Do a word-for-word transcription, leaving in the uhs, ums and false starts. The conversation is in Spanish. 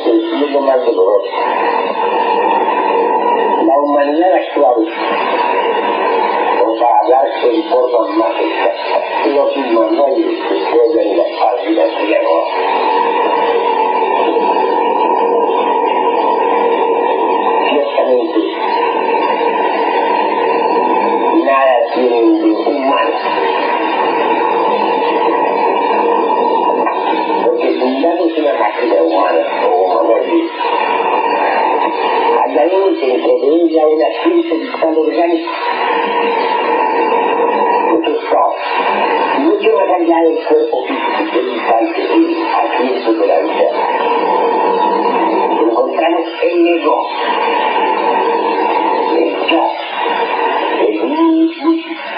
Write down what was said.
es lo más doloroso. La humanidad actual, o para hablar de forma más exacta, los humanoides que juegan la fábrica de guerra. Ciertamente, nada tienen de humano. Porque fundamos una máquina humana o humanoide. Hay algo dentro de ella una ciencia vital orgánica. Mucho está, mucho más allá del cuerpo físico y vital que es asiento de la vida. Encontramos el ego, el yo, el mí,